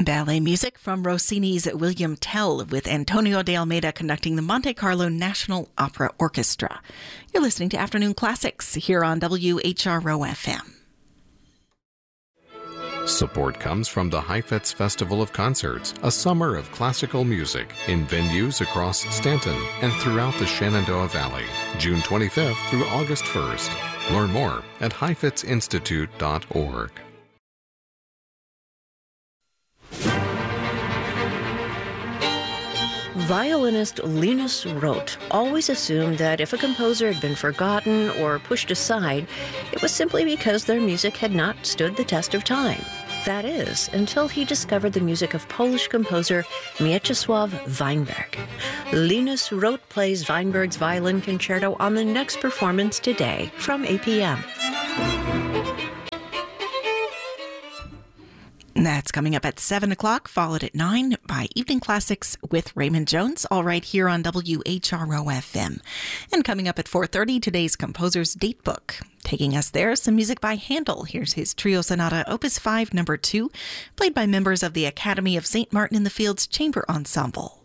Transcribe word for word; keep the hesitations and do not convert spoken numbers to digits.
Ballet music from Rossini's William Tell with Antonio de Almeida conducting the Monte Carlo National Opera Orchestra. You're listening to Afternoon Classics here on W H R O F M. Support comes from the Heifetz Festival of Concerts, a summer of classical music in venues across Stanton and throughout the Shenandoah Valley, June twenty-fifth through August first. Learn more at heifetz institute dot org. Violinist Linus Roth always assumed that if a composer had been forgotten or pushed aside, it was simply because their music had not stood the test of time. That is, until he discovered the music of Polish composer Mieczysław Weinberg. Linus Roth plays Weinberg's Violin Concerto on the next performance today from eight p.m. That's coming up at seven o'clock, followed at nine by Evening Classics with Raymond Jones, all right here on W H R O F M. And coming up at four thirty, today's Composer's Datebook. Taking us there, some music by Handel. Here's his Trio Sonata, Opus five, number two, played by members of the Academy of Saint Martin in the Fields Chamber Ensemble.